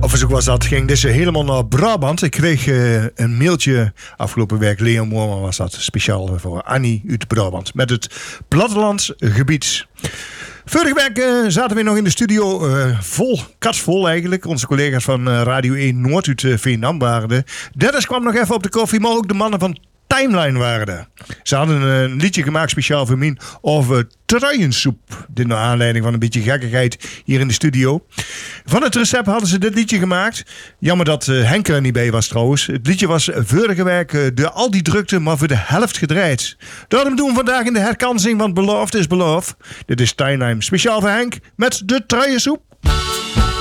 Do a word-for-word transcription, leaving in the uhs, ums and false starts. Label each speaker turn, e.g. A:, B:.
A: Op verzoek was dat, ging dus helemaal naar Brabant. Ik kreeg uh, een mailtje afgelopen week. Leo Moorman was dat, speciaal voor Annie uit Brabant. Met het plattelandsgebied. Vorige week uh, zaten we nog in de studio, uh, vol, katsvol eigenlijk. Onze collega's van uh, Radio één Noord uit uh, Veendam waren er. Dennis kwam nog even op de koffie, maar ook de mannen van Timeline waren er. Ze hadden een liedje gemaakt speciaal voor mij over truiensoep. Dit naar aanleiding van een beetje gekkigheid hier in de studio. Van het recept hadden ze dit liedje gemaakt. Jammer dat uh, Henk er niet bij was trouwens. Het liedje was vorige week uh, door al die drukte maar voor de helft gedraaid. Daarom doen we vandaag in de herkansing, want beloofd is beloofd. Dit is Timeline speciaal voor Henk met de truiensoep.